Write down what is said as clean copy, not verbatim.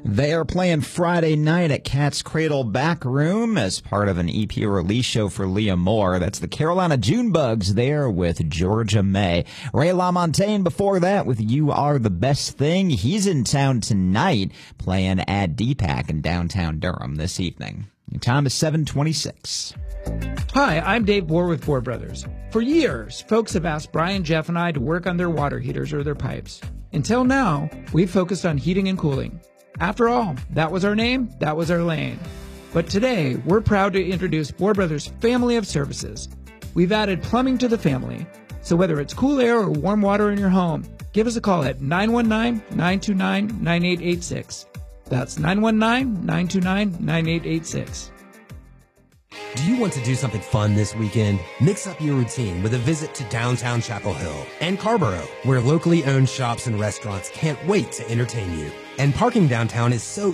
They are playing Friday night at Cat's Cradle Back Room as part of an EP release show for Leah Moore. That's the Carolina Junebugs there with Georgia May. Ray LaMontagne before that with You Are the Best Thing. He's in town tonight playing at DPAC in downtown Durham this evening. Your time is 7:26. Hi, I'm Dave Bohr with Bohr Brothers. For years, folks have asked Brian, Jeff, and I to work on their water heaters or their pipes. Until now, we've focused on heating and cooling. After all, that was our name, that was our lane. But today, we're proud to introduce Bohr Brothers' family of services. We've added plumbing to the family. So whether it's cool air or warm water in your home, give us a call at 919-929-9886. That's 919-929-9886. Do you want to do something fun this weekend? Mix up your routine with a visit to downtown Chapel Hill and Carborough, where locally owned shops and restaurants can't wait to entertain you. And parking downtown is so